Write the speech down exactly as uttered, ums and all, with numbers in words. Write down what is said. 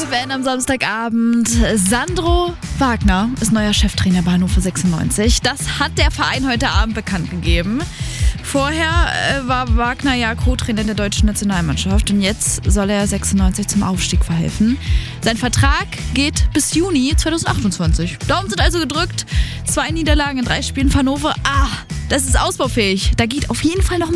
F N am Samstagabend. Sandro Wagner ist neuer Cheftrainer bei Hannover sechsundneunzig. Das hat der Verein heute Abend bekannt gegeben. Vorher äh, war Wagner ja Co-Trainer der deutschen Nationalmannschaft und jetzt soll er sechsundneunzig zum Aufstieg verhelfen. Sein Vertrag geht bis Juni zweitausendachtundzwanzig. Daumen sind also gedrückt. Zwei Niederlagen in drei Spielen für Hannover. Ah, das ist ausbaufähig. Da geht auf jeden Fall noch